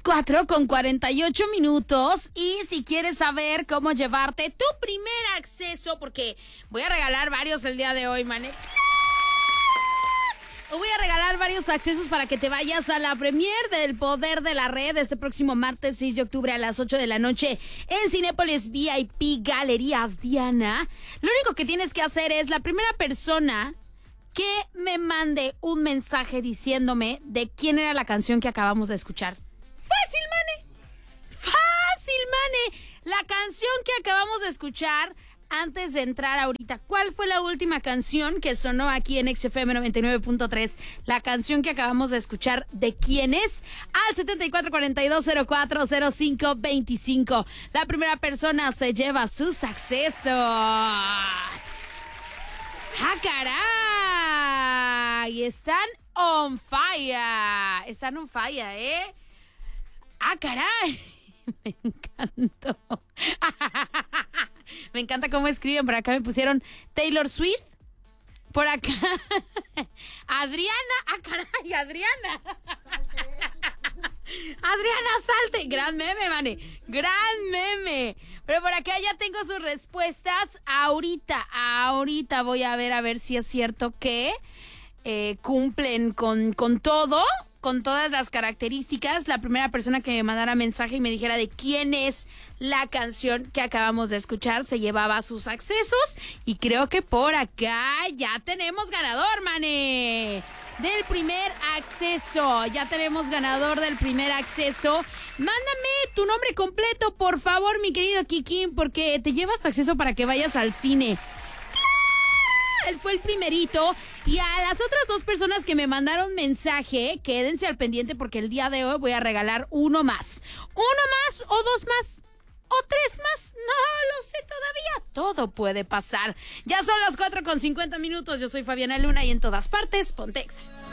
4:48 y si quieres saber cómo llevarte tu primer acceso, porque voy a regalar varios el día de hoy, mané. Voy a regalar varios accesos para que te vayas a la premier del Poder de la Red este próximo martes 6 de octubre a las 8 de la noche en Cinépolis VIP Galerías Diana. Lo único que tienes que hacer es la primera persona que me mande un mensaje diciéndome de quién era la canción que acabamos de escuchar. ¡Fácil, mane! ¡Fácil, mane! La canción que acabamos de escuchar antes de entrar ahorita. ¿Cuál fue la última canción que sonó aquí en XFM 99.3? La canción que acabamos de escuchar, ¿de quién es? Al 7442040525. La primera persona se lleva sus accesos. ¡Ah, caray! Están on fire. Están on fire, ¿eh? ¡Ah, caray! Me encantó. Me encanta cómo escriben. Por acá me pusieron Taylor Swift. Por acá Adriana. ¡Ah, caray! Adriana. Adriana Salte. Gran meme, mane. Gran meme. Pero por acá ya tengo sus respuestas. Ahorita voy a ver si es cierto que cumplen con todo, con todas las características. La primera persona que me mandara mensaje y me dijera de quién es la canción que acabamos de escuchar se llevaba sus accesos. Y creo que por acá ya tenemos ganador, mane. Del primer acceso. Ya tenemos ganador del primer acceso. Mándame tu nombre completo, por favor, mi querido Kikín, porque te llevas tu acceso para que vayas al cine. Él fue el primerito. Y a las otras dos personas que me mandaron mensaje, quédense al pendiente porque el día de hoy voy a regalar uno más. ¿Uno más o dos más? ¿O tres más? No lo sé todavía. Todo puede pasar. Ya son las 4:50. Yo soy Fabiana Luna y en todas partes, Pontex.